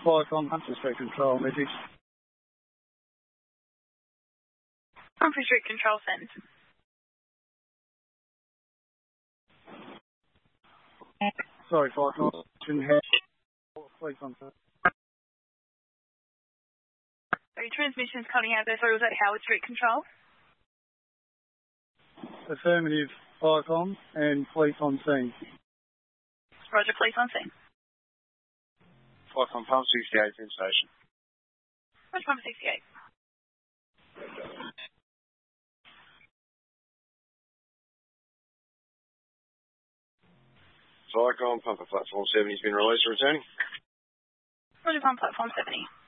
Viacom, Humphrey Street Control, message. Humphrey Street Control, send. Sorry, Viacom, shouldn't have. Please on send. Sorry, transmission's cutting out there. Sorry, was that Howard Street Control? Affirmative, Viacom, and police on scene. Roger, police on scene. Viacom, Pump 68, in station. Roger, Pump 68. Viacom, Pump at platform 70 has been released, returning. Roger, Pump platform 70.